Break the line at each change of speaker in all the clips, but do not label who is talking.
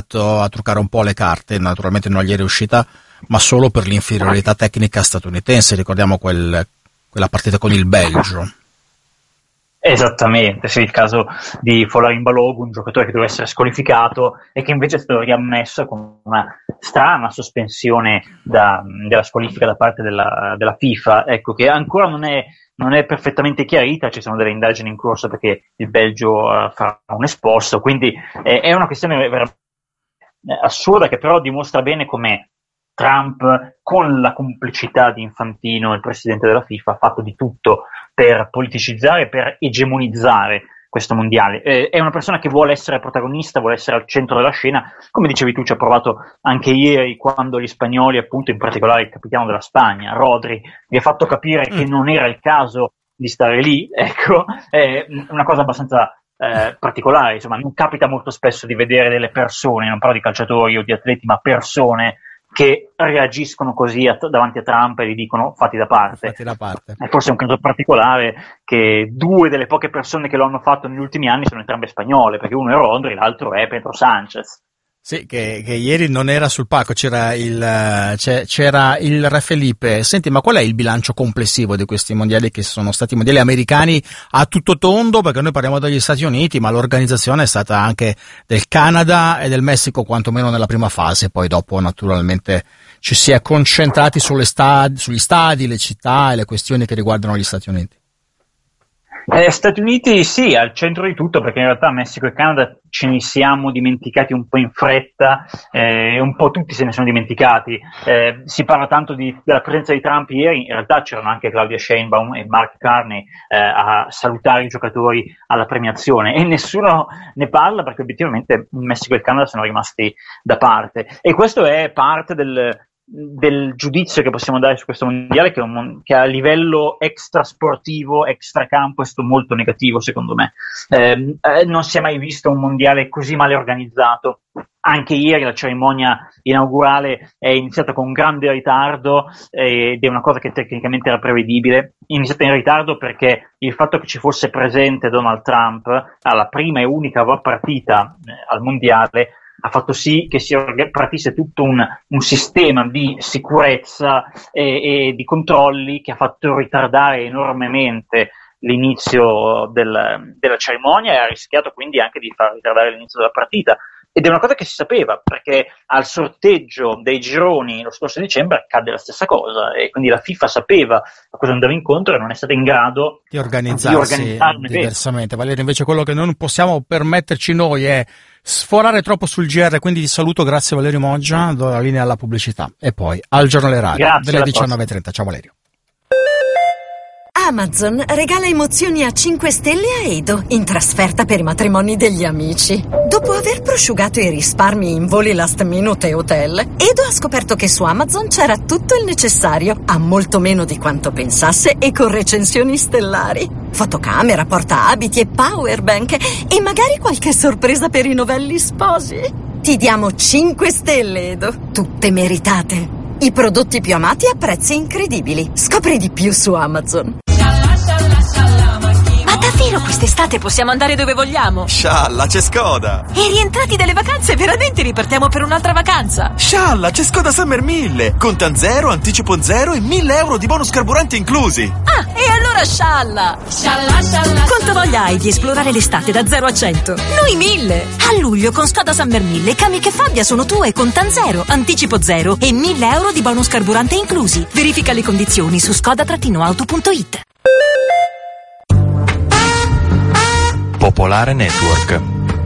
provato a truccare un po' le carte, naturalmente non gli è riuscita, ma solo per l'inferiorità tecnica statunitense. Ricordiamo quella partita con il Belgio.
Esattamente, sì, il caso di Folarin Balogun, un giocatore che doveva essere squalificato e che invece è stato riammesso con una strana sospensione della squalifica da parte della FIFA, ecco, che ancora non è perfettamente chiarita. Ci sono delle indagini in corso perché il Belgio farà un esposto, quindi è una questione veramente assurda, che però dimostra bene come Trump, con la complicità di Infantino, il presidente della FIFA, ha fatto di tutto per politicizzare, per egemonizzare questo mondiale. È una persona che vuole essere protagonista, vuole essere al centro della scena. Come dicevi tu, ci ha provato anche ieri, quando gli spagnoli, appunto, in particolare il capitano della Spagna, Rodri, gli ha fatto capire che non era il caso di stare lì. Ecco, è una cosa abbastanza particolare, insomma. Non capita molto spesso di vedere delle persone, non parlo di calciatori o di atleti, ma persone che reagiscono così davanti a Trump e gli dicono fatti da parte. È forse un caso particolare che due delle poche persone che lo hanno fatto negli ultimi anni sono entrambe spagnole, perché uno è Rodri, l'altro è Pedro Sanchez.
Sì, che ieri non era sul palco, c'era il Re Felipe. Senti, ma qual è il bilancio complessivo di questi mondiali, che sono stati mondiali americani a tutto tondo? Perché noi parliamo degli Stati Uniti, ma l'organizzazione è stata anche del Canada e del Messico, quantomeno nella prima fase. Poi dopo, naturalmente, ci si è concentrati sugli stadi, le città e le questioni che riguardano gli Stati Uniti.
Stati Uniti sì, al centro di tutto, perché in realtà Messico e Canada ce ne siamo dimenticati un po' in fretta, un po' tutti se ne sono dimenticati. Si parla tanto della presenza di Trump ieri, in realtà c'erano anche Claudia Sheinbaum e Mark Carney a salutare i giocatori alla premiazione, e nessuno ne parla perché obiettivamente Messico e Canada sono rimasti da parte, e questo è parte del giudizio che possiamo dare su questo mondiale, che a livello extrasportivo, extracampo, è stato molto negativo, secondo me. Non si è mai visto un mondiale così male organizzato. Anche ieri la cerimonia inaugurale è iniziata con grande ritardo, ed è una cosa che tecnicamente era prevedibile. È iniziata in ritardo perché il fatto che ci fosse presente Donald Trump alla prima e unica partita al mondiale ha fatto sì che si partisse tutto un sistema di sicurezza e di controlli che ha fatto ritardare enormemente l'inizio della cerimonia, e ha rischiato quindi anche di far ritardare l'inizio della partita. Ed è una cosa che si sapeva, perché al sorteggio dei gironi lo scorso dicembre accadde la stessa cosa, e quindi la FIFA sapeva a cosa andava incontro e non è stata in grado
di organizzarsi diversamente. Valerio, invece quello che non possiamo permetterci noi è sforare troppo sul GR, quindi ti saluto, grazie Valerio Moggia, do la linea alla pubblicità e poi al giornale radio delle 19.30. Ciao Valerio.
Amazon regala emozioni a 5 stelle a Edo in trasferta per i matrimoni degli amici. Dopo aver prosciugato i risparmi in voli last minute e hotel, Edo ha scoperto che su Amazon c'era tutto il necessario, a molto meno di quanto pensasse e con recensioni stellari. Fotocamera, portaabiti e powerbank, e magari qualche sorpresa per i novelli sposi. Ti diamo 5 stelle, Edo, tutte meritate. I prodotti più amati a prezzi incredibili. Scopri di più su Amazon.
Ma davvero quest'estate possiamo andare dove vogliamo?
Scialla, c'è Skoda!
E rientrati dalle vacanze veramente ripartiamo per un'altra vacanza?
Scialla, c'è Skoda Summer 1000! Contan zero, anticipo zero e 1.000 euro di bonus carburante inclusi!
Ah, e allora scialla! Scialla, scialla! Quanta voglia hai di esplorare l'estate da 0 a 100? Noi 1000! A luglio con Skoda Summer 1000 Kamiq e Fabia sono tue, contan zero, anticipo zero e 1.000 euro di bonus carburante inclusi. Verifica le condizioni su skoda-auto.it.
Popolare Network.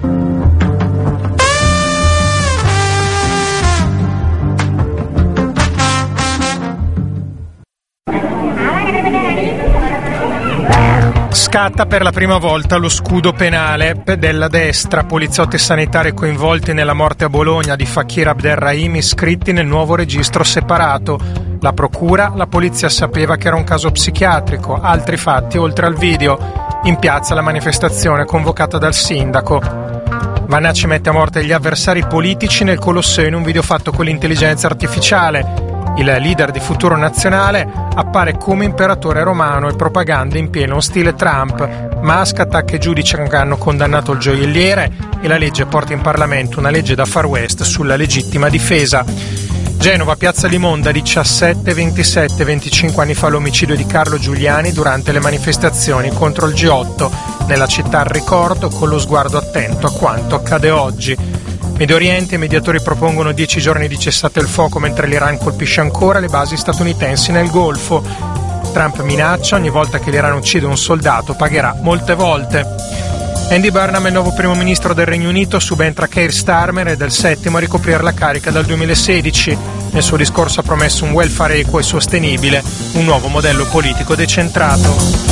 Scatta per la prima volta lo scudo penale della destra. Poliziotti e sanitari coinvolti nella morte a Bologna di Fakir Abderrahim iscritti nel nuovo registro separato. La procura, la polizia sapeva che era un caso psichiatrico. Altri fatti oltre al video. In piazza la manifestazione convocata dal sindaco. Vannacci mette a morte gli avversari politici nel Colosseo in un video fatto con l'intelligenza artificiale. Il leader di Futuro Nazionale appare come imperatore romano e propaganda in pieno stile Trump. Musk attacca i giudici che hanno condannato il gioielliere e la legge porta in Parlamento una legge da Far West sulla legittima difesa. Genova, Piazza Limonda, 17, 27, 25 anni fa l'omicidio di Carlo Giuliani durante le manifestazioni contro il G8. Nella città il ricordo con lo sguardo attento a quanto accade oggi. Medio Oriente, i mediatori propongono 10 giorni di cessate il fuoco mentre l'Iran colpisce ancora le basi statunitensi nel Golfo. Trump minaccia, ogni volta che l'Iran uccide un soldato pagherà molte volte. Andy Burnham è il nuovo primo ministro del Regno Unito, subentra Keir Starmer ed è il settimo a ricoprire la carica dal 2016. Nel suo discorso ha promesso un welfare equo e sostenibile, un nuovo modello politico decentrato.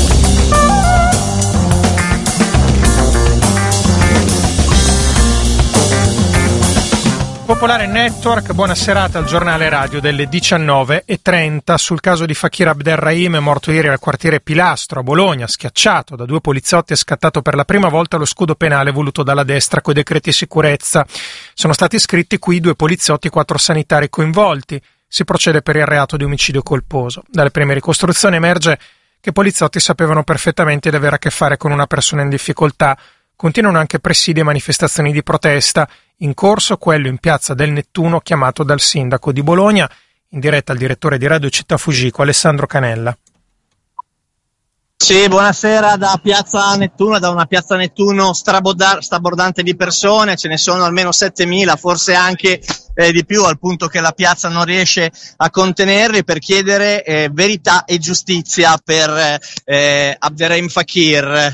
Popolare Network, buona serata al giornale radio delle 19:30. Sul caso di Fakir Abderrahim, morto ieri al quartiere Pilastro a Bologna, schiacciato da 2 poliziotti, è scattato per la prima volta lo scudo penale voluto dalla destra coi decreti sicurezza. Sono stati iscritti qui 2 poliziotti e 4 sanitari coinvolti. Si procede per il reato di omicidio colposo. Dalle prime ricostruzioni emerge che i poliziotti sapevano perfettamente di avere a che fare con una persona in difficoltà. Continuano anche presidi e manifestazioni di protesta. In corso quello in piazza del Nettuno chiamato dal sindaco di Bologna, in diretta al direttore di Radio Città Fugico, Alessandro Canella.
Sì, buonasera da piazza Nettuno, da una piazza Nettuno strabordante di persone, ce ne sono almeno 7.000, forse anche di più, al punto che la piazza non riesce a contenerli, per chiedere verità e giustizia per Abderrahim Fakir.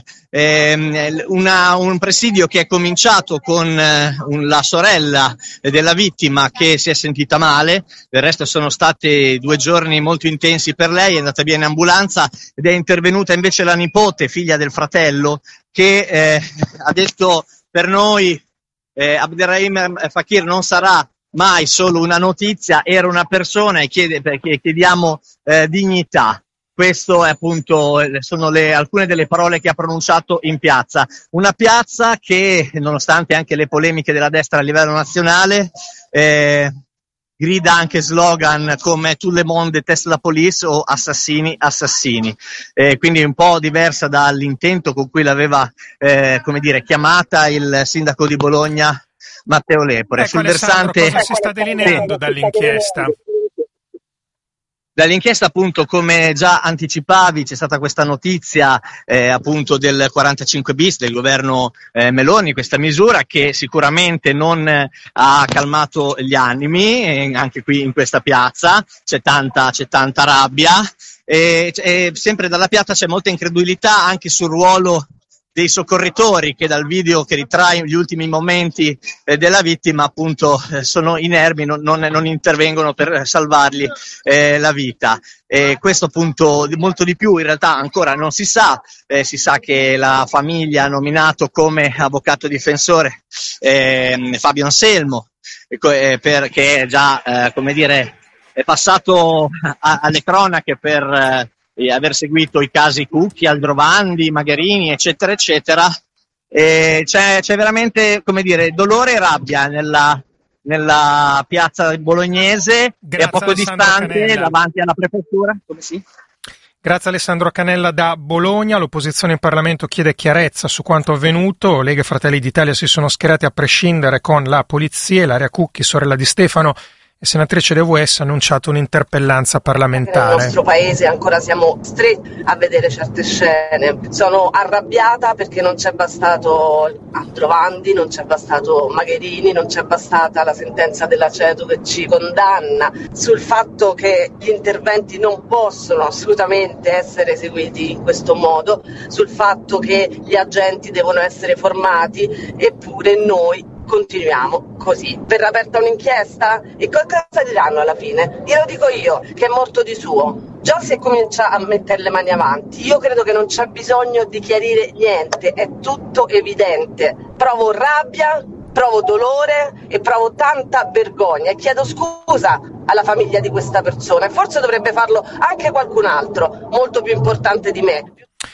Un presidio che è cominciato con la sorella della vittima che si è sentita male. Del resto sono stati 2 giorni molto intensi per lei, è andata via in ambulanza ed è intervenuta invece la nipote, figlia del fratello, che ha detto: per noi Abderrahim Fakir non sarà mai solo una notizia, era una persona e chiediamo dignità. Questo è appunto, sono alcune delle parole che ha pronunciato in piazza. Una piazza che, nonostante anche le polemiche della destra a livello nazionale, grida anche slogan come "Tout le monde déteste la police" o "assassini, assassini". Quindi un po' diversa dall'intento con cui l'aveva chiamata il sindaco di Bologna Matteo Lepore.
Ecco, sul versante, cosa si sta delineando dall'inchiesta?
Dall'inchiesta, appunto, come già anticipavi, c'è stata questa notizia appunto del 45 bis del governo Meloni, questa misura che sicuramente non ha calmato gli animi, anche qui in questa piazza c'è tanta rabbia, e sempre dalla piazza c'è molta incredulità anche sul ruolo dei soccorritori, che dal video che ritrae gli ultimi momenti della vittima appunto sono inermi, non intervengono per salvargli la vita. Questo appunto molto di più in realtà ancora non si sa. Si sa che la famiglia ha nominato come avvocato difensore Fabio Anselmo, perché è già è passato alle cronache per aver seguito i casi Cucchi, Aldrovandi, Magherini, eccetera eccetera. C'è veramente dolore e rabbia nella piazza bolognese. Grazie, è poco distante Canella, davanti alla prefettura. Come sì?
Grazie Alessandro Canella da Bologna. L'opposizione in Parlamento chiede chiarezza su quanto avvenuto. Lega e Fratelli d'Italia si sono schierati a prescindere con la polizia. Ilaria Cucchi, sorella di Stefano e senatrice DVS, ha annunciato un'interpellanza parlamentare.
Nel nostro paese ancora siamo stretti a vedere certe scene. Sono arrabbiata perché non c'è bastato Aldrovandi, non c'è bastato Magherini, non c'è bastata la sentenza della CEDU che ci condanna, sul fatto che gli interventi non possono assolutamente essere eseguiti in questo modo, sul fatto che gli agenti devono essere formati, eppure noi continuiamo così. Verrà aperta un'inchiesta? E cosa diranno alla fine? Glielo dico io, che è morto di suo. Già si comincia a mettere le mani avanti. Io credo che non c'è bisogno di chiarire niente, è tutto evidente. Provo rabbia, provo dolore e provo tanta vergogna e chiedo scusa alla famiglia di questa persona. E forse dovrebbe farlo anche qualcun altro, molto più importante di me.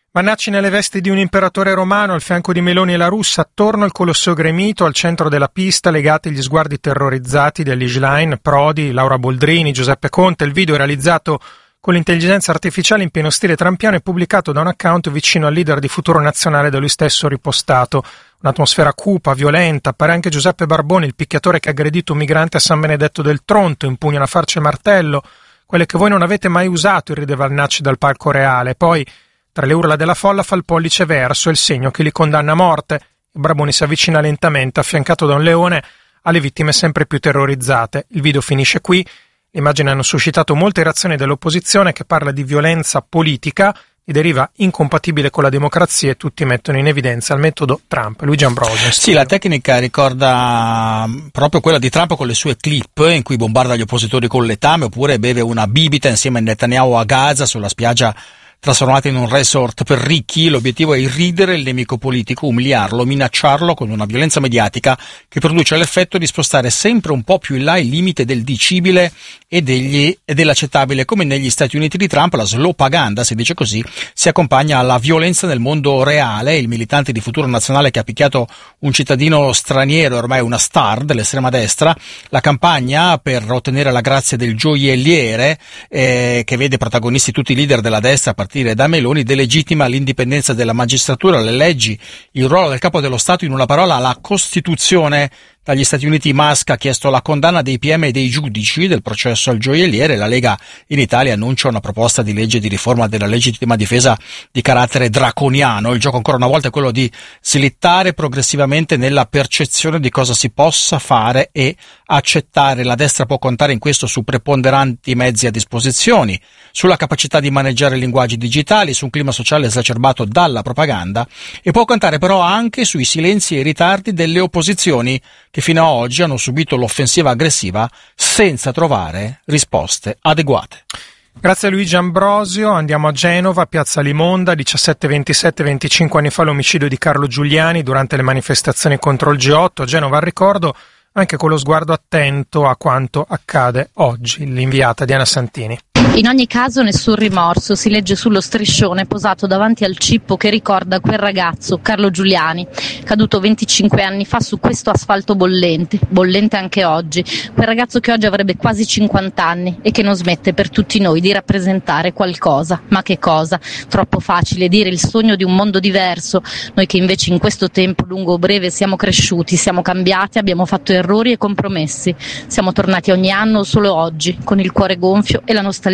Vannacci nelle vesti di un imperatore romano, al fianco di Meloni e la Russa, attorno al Colosseo gremito, al centro della pista, legati gli sguardi terrorizzati di Elise Line, Prodi, Laura Boldrini, Giuseppe Conte. Il video è realizzato con l'intelligenza artificiale in pieno stile trampiano e pubblicato da un account vicino al leader di Futuro Nazionale da lui stesso ripostato. Un'atmosfera cupa, violenta, appare anche Giuseppe Barboni, il picchiatore che ha aggredito un migrante a San Benedetto del Tronto, impugna una farcia e martello, quelle che voi non avete mai usato, irride Vannacci dal palco reale. Poi, tra le urla della folla, fa il pollice verso, il segno che li condanna a morte. Barboni si avvicina lentamente, affiancato da un leone, alle vittime sempre più terrorizzate. Il video finisce qui. Le immagini hanno suscitato molte reazioni dell'opposizione, che parla di violenza politica e deriva incompatibile con la democrazia, e tutti mettono in evidenza il metodo Trump. Luigi Ambrosio.
Sì, la tecnica ricorda proprio quella di Trump con le sue clip in cui bombarda gli oppositori con letame oppure beve una bibita insieme a Netanyahu a Gaza sulla spiaggia trasformata in un resort per ricchi. L'obiettivo è irridere il nemico politico, umiliarlo, minacciarlo con una violenza mediatica che produce l'effetto di spostare sempre un po' più in là il limite del dicibile e dell'accettabile. Come negli Stati Uniti di Trump, la slowpaganda, si dice così, si accompagna alla violenza nel mondo reale. Il militante di Futuro Nazionale che ha picchiato un cittadino straniero, ormai una star dell'estrema destra. La campagna per ottenere la grazia del gioielliere, che vede protagonisti tutti i leader della destra, a partire da Meloni, delegittima l'indipendenza della magistratura, le leggi, il ruolo del capo dello Stato, in una parola la Costituzione. Dagli Stati Uniti Musk ha chiesto la condanna dei PM e dei giudici del processo al gioielliere. La Lega in Italia annuncia una proposta di legge di riforma della legittima difesa di carattere draconiano. Il gioco ancora una volta è quello di slittare progressivamente nella percezione di cosa si possa fare e accettare. La destra può contare in questo su preponderanti mezzi a disposizione, sulla capacità di maneggiare i linguaggi digitali, su un clima sociale esacerbato dalla propaganda, e può contare però anche sui silenzi e i ritardi delle opposizioni, che fino ad oggi hanno subito l'offensiva aggressiva senza trovare risposte adeguate.
Grazie a Luigi Ambrosio. Andiamo a Genova, piazza Limonda, 17-27, 25 anni fa l'omicidio di Carlo Giuliani durante le manifestazioni contro il G8. A Genova al ricordo, anche con lo sguardo attento a quanto accade oggi. L'inviata Diana Santini.
In ogni caso nessun rimorso, si legge sullo striscione posato davanti al cippo che ricorda quel ragazzo, Carlo Giuliani, caduto 25 anni fa su questo asfalto bollente anche oggi, quel ragazzo che oggi avrebbe quasi 50 anni e che non smette per tutti noi di rappresentare qualcosa. Ma che cosa? Troppo facile dire il sogno di un mondo diverso, noi che invece in questo tempo lungo o breve siamo cresciuti, siamo cambiati, abbiamo fatto errori e compromessi, siamo tornati ogni anno solo oggi, con il cuore gonfio e la nostalgia.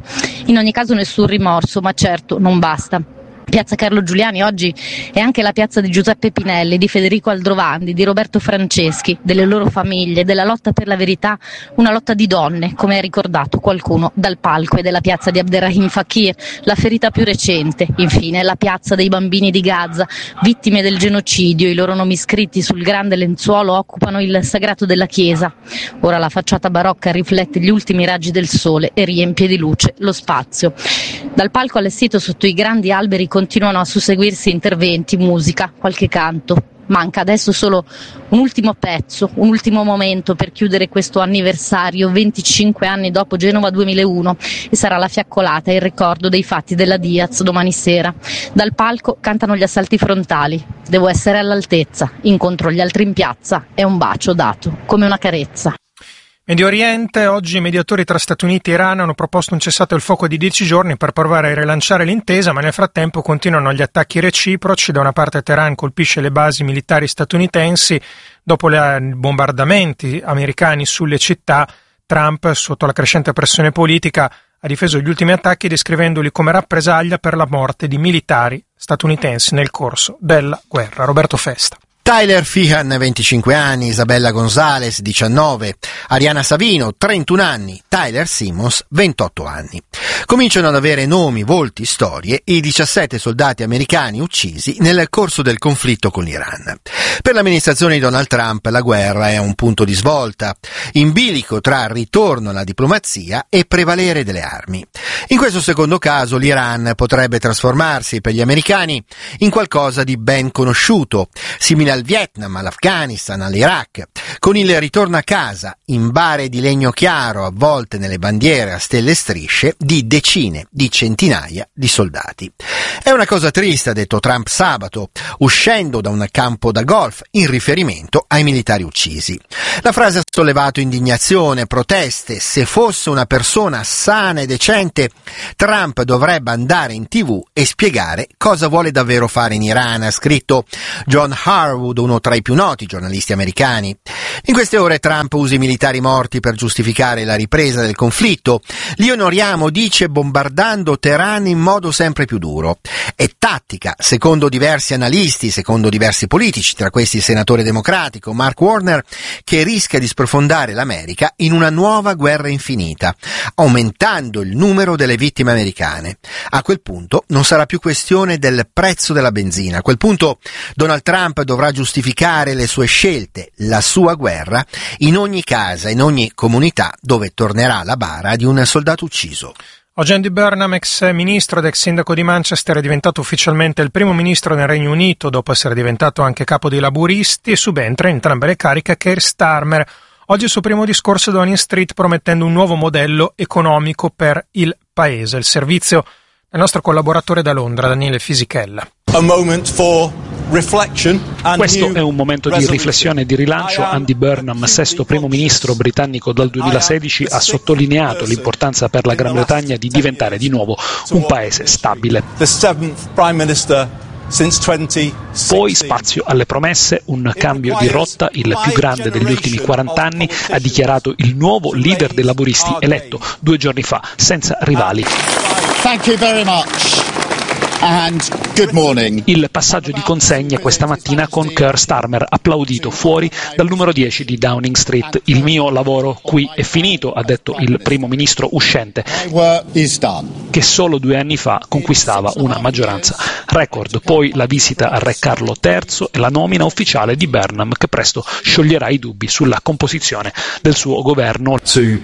In ogni caso nessun rimorso, ma certo non basta. Piazza Carlo Giuliani oggi è anche la piazza di Giuseppe Pinelli, di Federico Aldrovandi, di Roberto Franceschi, delle loro famiglie, della lotta per la verità, una lotta di donne, come ha ricordato qualcuno dal palco, e della piazza di Abderrahim Fakir, la ferita più recente. Infine la piazza dei bambini di Gaza, vittime del genocidio, i loro nomi scritti sul grande lenzuolo occupano il sagrato della chiesa. Ora la facciata barocca riflette gli ultimi raggi del sole e riempie di luce lo spazio. Dal palco allestito sotto i grandi alberi continuano a susseguirsi interventi, musica, qualche canto. Manca adesso solo un ultimo pezzo, un ultimo momento per chiudere questo anniversario, 25 anni dopo Genova 2001, e sarà la fiaccolata e il ricordo dei fatti della Diaz domani sera. Dal palco cantano gli assalti frontali. Devo essere all'altezza, incontro gli altri in piazza, è un bacio dato, come una carezza.
Medio Oriente, oggi i mediatori tra Stati Uniti e Iran hanno proposto un cessate il fuoco di 10 giorni per provare a rilanciare l'intesa, ma nel frattempo continuano gli attacchi reciproci. Da una parte Teheran colpisce le basi militari statunitensi, dopo i bombardamenti americani sulle città. Trump, sotto la crescente pressione politica, ha difeso gli ultimi attacchi descrivendoli come rappresaglia per la morte di militari statunitensi nel corso della guerra. Roberto Festa.
Tyler Feehan, 25 anni, Isabella Gonzalez, 19, Ariana Savino, 31 anni, Tyler Simmons, 28 anni. Cominciano ad avere nomi, volti, storie i 17 soldati americani uccisi nel corso del conflitto con l'Iran. Per l'amministrazione di Donald Trump la guerra è un punto di svolta, in bilico tra ritorno alla diplomazia e prevalere delle armi. In questo secondo caso l'Iran potrebbe trasformarsi per gli americani in qualcosa di ben conosciuto, simile dal Vietnam all'Afghanistan all'Iraq, con il ritorno a casa in bare di legno chiaro avvolte nelle bandiere a stelle e strisce di decine di centinaia di soldati. È una cosa triste, ha detto Trump sabato, uscendo da un campo da golf in riferimento ai militari uccisi. La frase ha sollevato indignazione, proteste. Se fosse una persona sana e decente, Trump dovrebbe andare in TV e spiegare cosa vuole davvero fare in Iran, ha scritto John Harwood, uno tra i più noti giornalisti americani. In queste ore Trump usa i militari morti per giustificare la ripresa del conflitto. Li onoriamo, dice, bombardando Teheran in modo sempre più duro. È tattica, secondo diversi analisti, secondo diversi politici, tra questi il senatore democratico Mark Warner, che rischia di sprofondare l'America in una nuova guerra infinita, aumentando il numero delle vittime americane. A quel punto non sarà più questione del prezzo della benzina. A quel punto Donald Trump dovrà giustificare le sue scelte, la sua guerra, in ogni casa, in ogni comunità dove tornerà la bara di un soldato ucciso.
Oggi Andy Burnham, ex ministro ed ex sindaco di Manchester, è diventato ufficialmente il primo ministro nel Regno Unito dopo essere diventato anche capo dei laburisti, e subentra in entrambe le cariche Keir Starmer. Oggi il suo primo discorso a Downing Street promettendo un nuovo modello economico per il paese. Il servizio del nostro collaboratore da Londra, Daniele Fisichella.
Questo è un momento di riflessione e di rilancio. Andy Burnham, sesto primo ministro britannico dal 2016, ha sottolineato l'importanza per la Gran Bretagna di diventare di nuovo un paese stabile. Poi spazio alle promesse, un cambio di rotta, il più grande degli ultimi 40 anni, ha dichiarato il nuovo leader dei laburisti eletto 2 giorni fa, senza rivali.
Thank you very much. And good morning.
Il passaggio di consegne questa mattina con Keir Starmer applaudito fuori dal numero 10 di Downing Street. Il mio lavoro qui è finito, ha detto il primo ministro uscente, che solo 2 anni fa conquistava una maggioranza record. Poi la visita a Re Carlo III e la nomina ufficiale di Burnham, che presto scioglierà i dubbi sulla composizione del suo governo.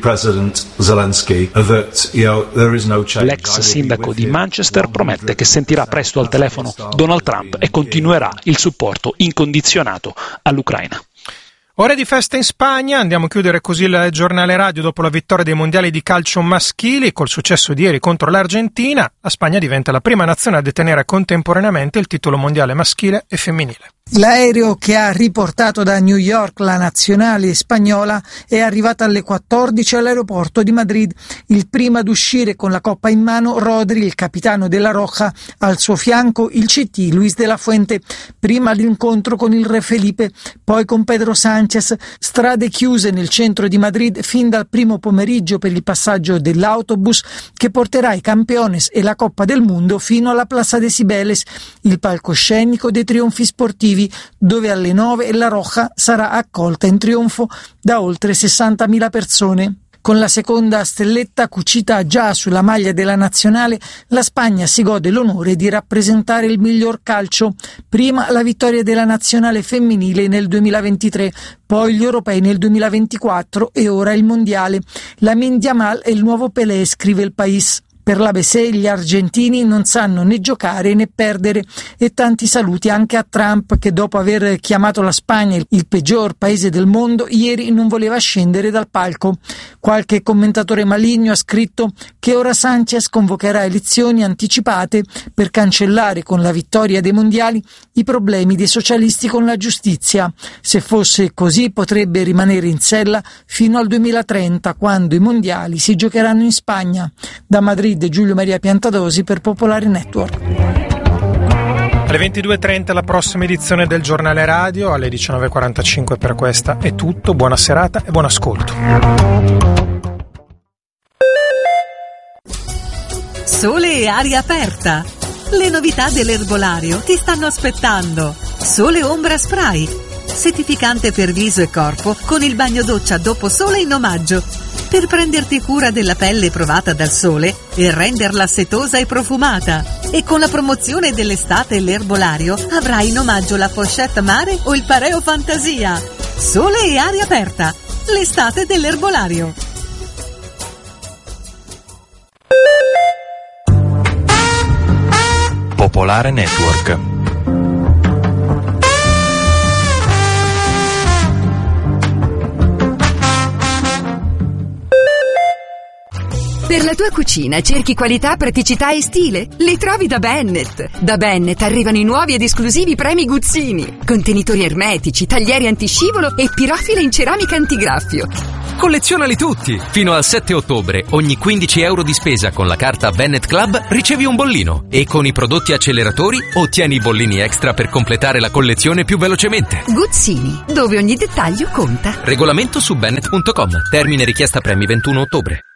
L'ex sindaco di Manchester promette che sentirà presto al telefono Donald Trump e continuerà il supporto incondizionato all'Ucraina.
Ore di festa in Spagna, andiamo a chiudere così il giornale radio dopo la vittoria dei mondiali di calcio maschili. Col successo di ieri contro l'Argentina, la Spagna diventa la prima nazione a detenere contemporaneamente il titolo mondiale maschile e femminile.
L'aereo che ha riportato da New York la nazionale spagnola è arrivato alle 14 all'aeroporto di Madrid. Il primo ad uscire con la coppa in mano, Rodri, il capitano della Roja, al suo fianco il CT Luis de la Fuente. Prima l'incontro con il re Felipe, poi con Pedro Sánchez. Strade chiuse nel centro di Madrid fin dal primo pomeriggio per il passaggio dell'autobus che porterà i Campeones e la Coppa del Mondo fino alla Plaza de Cibeles, il palcoscenico dei trionfi sportivi, dove alle 9 la Roja sarà accolta in trionfo da oltre 60.000 persone. Con la seconda stelletta cucita già sulla maglia della nazionale, la Spagna si gode l'onore di rappresentare il miglior calcio. Prima la vittoria della nazionale femminile nel 2023, poi gli europei nel 2024 e ora il mondiale. Lamine Yamal è il nuovo Pelé, scrive il País. Per l'ABC gli argentini non sanno né giocare né perdere, e tanti saluti anche a Trump, che dopo aver chiamato la Spagna il peggior paese del mondo, ieri non voleva scendere dal palco. Qualche commentatore maligno ha scritto che ora Sánchez convocherà elezioni anticipate per cancellare con la vittoria dei mondiali i problemi dei socialisti con la giustizia. Se fosse così potrebbe rimanere in sella fino al 2030, quando i mondiali si giocheranno in Spagna. Da Madrid Giulio Maria Piantadosi per Popolare Network.
Alle 22.30 la prossima edizione del giornale radio, alle 19.45 per questa è tutto. Buona serata e buon ascolto.
Sole e aria aperta. Le novità dell'erbolario ti stanno aspettando. Sole Ombra Spray, settificante per viso e corpo con il bagno doccia dopo sole in omaggio, per prenderti cura della pelle provata dal sole e renderla setosa e profumata. E con la promozione dell'estate e l'erbolario avrai in omaggio la pochette mare o il pareo fantasia. Sole e aria aperta, l'estate dell'erbolario.
Popolare Network. Per la tua cucina cerchi qualità, praticità e stile? Li trovi da Bennett. Da Bennett arrivano i nuovi ed esclusivi premi Guzzini. Contenitori ermetici, taglieri antiscivolo e pirofile in ceramica antigraffio.
Collezionali tutti! Fino al 7 ottobre, ogni 15 euro di spesa con la carta Bennett Club ricevi un bollino e con i prodotti acceleratori ottieni i bollini extra per completare la collezione più velocemente.
Guzzini, dove ogni dettaglio conta.
Regolamento su bennett.com. Termine richiesta premi 21 ottobre.